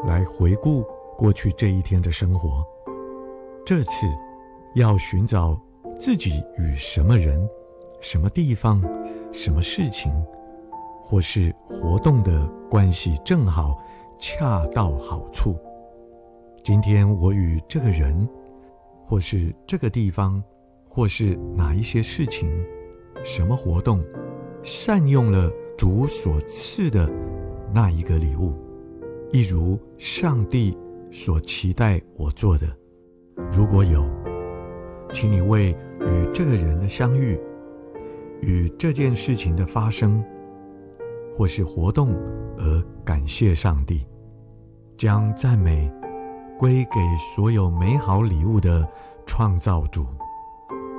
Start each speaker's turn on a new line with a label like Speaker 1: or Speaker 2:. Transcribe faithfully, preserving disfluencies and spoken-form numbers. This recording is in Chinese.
Speaker 1: 来回顾过去这一天的生活。这次要寻找自己与什么人、什么地方、什么事情，或是活动的关系正好恰到好处。今天我与这个人，或是这个地方，或是哪一些事情、什么活动，善用了主所赐的那一个礼物，一如上帝所期待我做的。如果有，请你为与这个人的相遇，与这件事情的发生，或是活动而感谢上帝，将赞美归给所有美好礼物的创造主。